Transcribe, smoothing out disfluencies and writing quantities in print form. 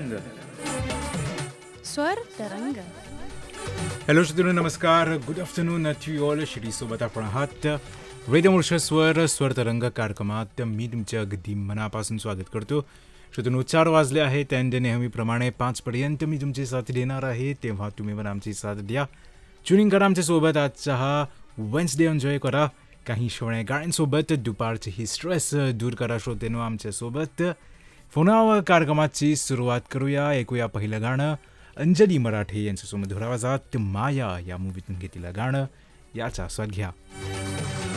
तरंग. स्वर तरंग. हॅलो श्रोतृ, नमस्कार. Good afternoon to you all. श्रीसोबत आपण आहात स्वर तरंग कार्यक्रमात. मी तुमच्या अगदी मनापासून स्वागत करतो. श्रोतृ, 4 वाजले आहेत अँड नेहमीप्रमाणे 5पर्यंत मी तुमची साथ देणार आहे. तेव्हा तुम्ही पण आमची साथ द्या. ट्युनिंग करा आमच्यासोबत. आजचा हा वेन्सडे एन्जॉय करा काही शिवण्या गाण्यांसोबत. दुपारची ही स्ट्रेस दूर करा श्रोतेनो आमच्यासोबत. फोनावर कार्यक्रमाची सुरुवात करूया. ऐकूया पहिलं गाणं. अंजली मराठे यांच्या सुमधुर आवाजात माया या मूवीतून घेतलेलं गाणं. याचा आस्वाद घ्या.